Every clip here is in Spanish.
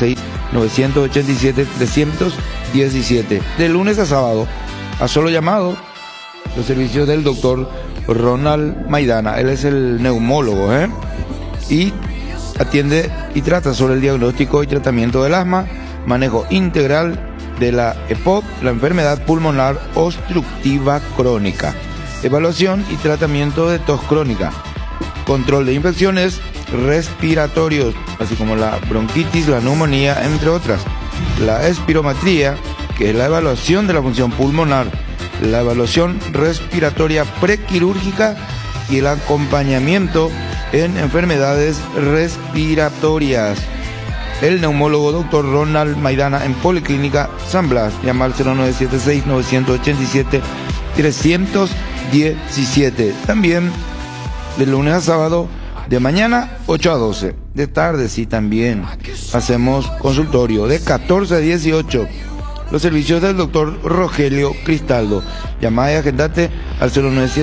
097-6-987-317. De lunes a sábado, a solo llamado, los servicios del doctor Ronald Maidana. Él es el neumólogo, y atiende y trata sobre el diagnóstico y tratamiento del asma, manejo integral de la EPOC, la enfermedad pulmonar obstructiva crónica, evaluación y tratamiento de tos crónica, control de infecciones respiratorios, así como la bronquitis, la neumonía, entre otras. La espirometría, que es la evaluación de la función pulmonar, la evaluación respiratoria prequirúrgica y el acompañamiento en enfermedades respiratorias. El neumólogo Dr. Ronald Maidana en Policlínica San Blas. Llama al 0976-987-317. También de lunes a sábado, de mañana 8 a 12. De tarde sí también hacemos consultorio de 14 a 18. Los servicios del doctor Rogelio Cristaldo. Llama y agendate al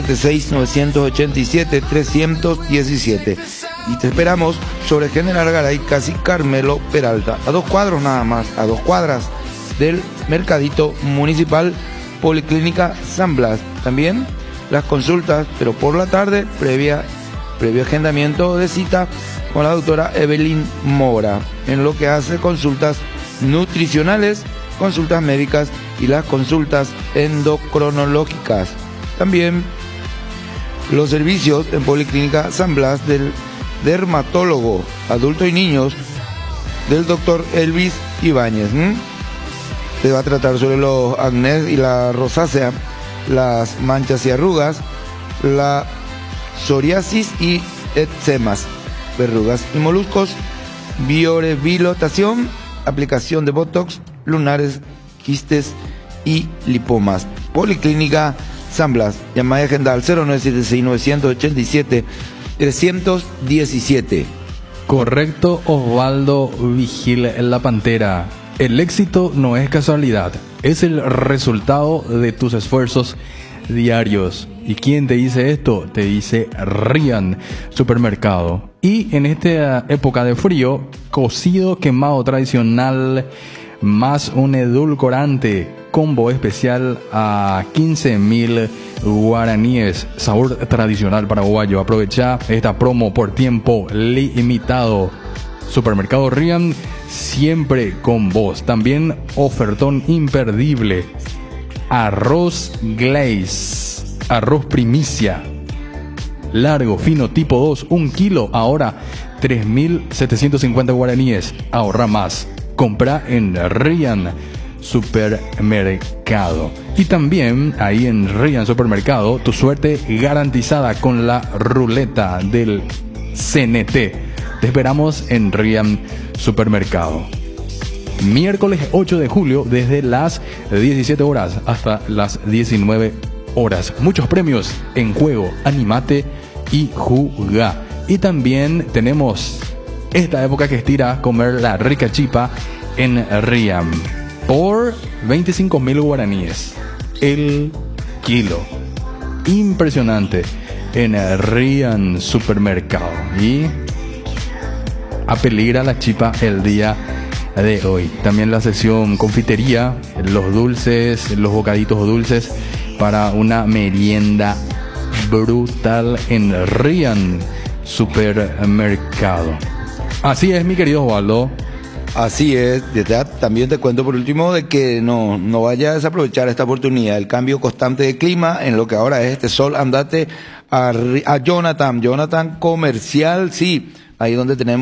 0976-987-317. Y te esperamos sobre General Garay, casi Carmelo Peralta, a 2 cuadros nada más, a 2 cuadras del Mercadito Municipal, Policlínica San Blas. También las consultas, pero por la tarde, previo agendamiento de cita con la doctora Evelyn Mora, en lo que hace consultas nutricionales, consultas médicas y las consultas endocronológicas. También los servicios en Policlínica San Blas del dermatólogo adulto y niños del doctor Elvis Ibáñez. Se va a tratar sobre los acné y la rosácea, las manchas y arrugas, la psoriasis y eczemas, verrugas y moluscos, biorehabilitación, aplicación de botox, lunares, quistes y lipomas. Policlínica San Blas. Llama y agenda al 0976-987-317. Correcto, Osvaldo Vigil en La Pantera. El éxito no es casualidad, es el resultado de tus esfuerzos diarios. ¿Y quién te dice esto? Te dice Rian Supermercado. Y en esta época de frío, cocido quemado tradicional más un edulcorante, combo especial a 15.000 guaraníes, sabor tradicional paraguayo. Aprovecha esta promo por tiempo limitado. Supermercado Rian, siempre con vos. También ofertón imperdible: arroz glaze, arroz primicia, largo, fino, tipo 2, 1 kilo, ahora 3.750 guaraníes. Ahorra más, compra en Rian Supermercado. Y también ahí en Rian Supermercado, tu suerte garantizada con la ruleta del CNT. Te esperamos en Rian Supermercado. Miércoles 8 de julio, desde las 17 horas hasta las 19 horas. Muchos premios en juego. Animate y jugá. Y también tenemos esta época que estira comer la rica chipa en Rian por 25.000 guaraníes el kilo. Impresionante en Rian Supermercado. Y apeligra la chipa el día de hoy. También la sección confitería, los dulces, los bocaditos dulces para una merienda brutal en Rian Supermercado. Así es, mi querido Osvaldo. Así es. También te cuento por último de que no vayas a desaprovechar esta oportunidad, el cambio constante de clima en lo que ahora es este sol. Andate a Jonathan Comercial, sí, ahí donde tenemos